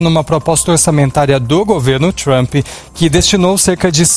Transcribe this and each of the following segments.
numa proposta orçamentária do governo Trump, que destinou cerca de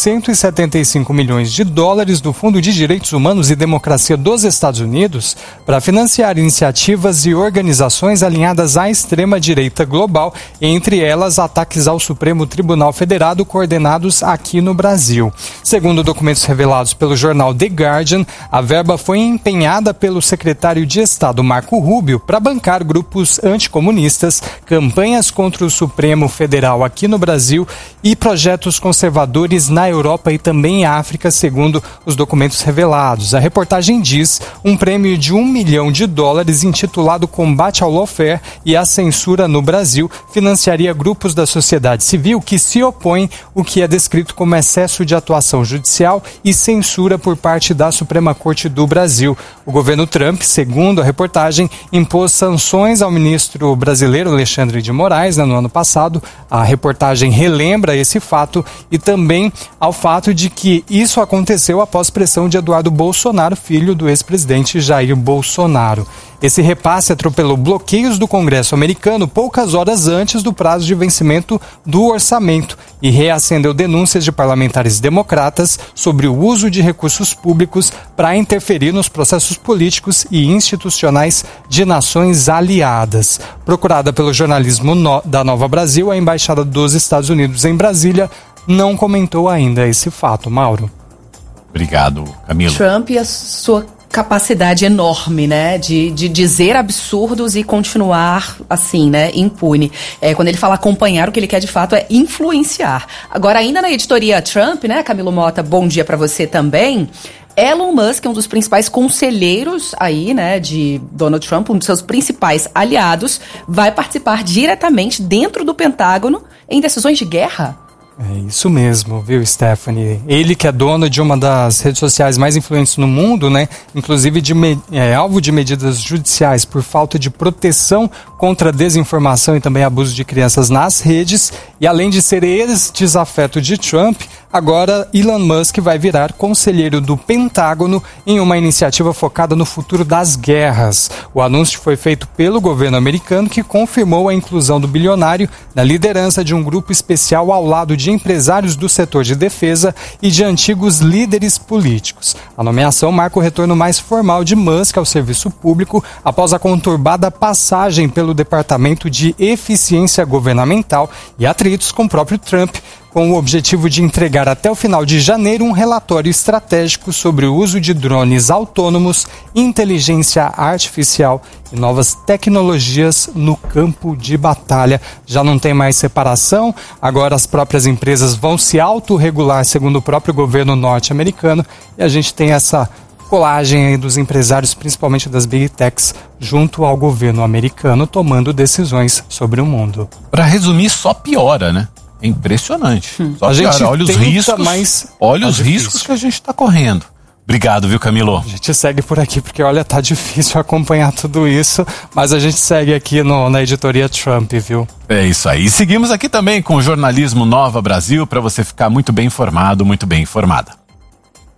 175 milhões de dólares do Fundo de Direitos Humanos e Democracia dos Estados Unidos para financiar iniciativas e organizações alinhadas à extrema-direita global, entre elas ataques ao Supremo Tribunal Federal coordenados aqui no Brasil. Segundo documentos revelados pelo jornal The Guardian, a verba foi empenhada pelo secretário de Estado Marco Rubio para bancar grupos anticomunistas, campanhas contra o Supremo Federal aqui no Brasil e projetos conservadores na Europa e também em África, segundo os documentos revelados. A reportagem diz um prêmio de $1 milhão intitulado Combate ao Lawfare e à Censura no Brasil financiaria grupos da sociedade civil que se opõem o que é descrito como excesso de atuação judicial e censura por parte da Suprema Corte do Brasil. O governo Trump, segundo a reportagem, impôs sanções ao ministro brasileiro Alexandre de Moraes no ano passado. A reportagem relembra esse fato e também ao fato de que isso aconteceu após pressão de Eduardo Bolsonaro, filho do ex-presidente Jair Bolsonaro. Esse repasse atropelou bloqueios do Congresso americano poucas horas antes do prazo de vencimento do orçamento e reacendeu denúncias de parlamentares democratas sobre o uso de recursos públicos para interferir nos processos políticos e institucionais de nações aliadas. Procurada pelo jornalismo da Nova Brasil, a Embaixada dos Estados Unidos em Brasília não comentou ainda esse fato. Mauro. Obrigado, Camilo. Trump e a sua capacidade enorme, né, de dizer absurdos e continuar assim, né, impune. Quando ele fala acompanhar, o que ele quer de fato é influenciar. Agora, ainda na editoria Trump, né, Camilo Mota, bom dia para você também. Elon Musk, um dos principais conselheiros aí, né, de Donald Trump, um dos seus principais aliados, vai participar diretamente dentro do Pentágono em decisões de guerra. É isso mesmo, viu, Stephanie? Ele que é dono de uma das redes sociais mais influentes no mundo, né? Inclusive alvo de medidas judiciais por falta de proteção contra desinformação e também abuso de crianças nas redes. E além de ser ex-desafeto de Trump, agora Elon Musk vai virar conselheiro do Pentágono em uma iniciativa focada no futuro das guerras. O anúncio foi feito pelo governo americano, que confirmou a inclusão do bilionário na liderança de um grupo especial ao lado de empresários do setor de defesa e de antigos líderes políticos. A nomeação marca o retorno mais formal de Musk ao serviço público após a conturbada passagem pelo Departamento de Eficiência Governamental e atritos com o próprio Trump, com o objetivo de entregar até o final de janeiro um relatório estratégico sobre o uso de drones autônomos, inteligência artificial e novas tecnologias no campo de batalha. Já não tem mais separação, agora as próprias empresas vão se autorregular, segundo o próprio governo norte-americano, e a gente tem essa colagem aí dos empresários, principalmente das Big Techs, junto ao governo americano, tomando decisões sobre o mundo. Para resumir, só piora, né? É impressionante. Só a gente olha os riscos, olha os riscos que a gente está correndo. Obrigado, viu, Camilo? A gente segue por aqui porque, olha, tá difícil acompanhar tudo isso, mas a gente segue aqui na editoria Trump, viu? É isso aí. E seguimos aqui também com o jornalismo Nova Brasil para você ficar muito bem informado, muito bem informada.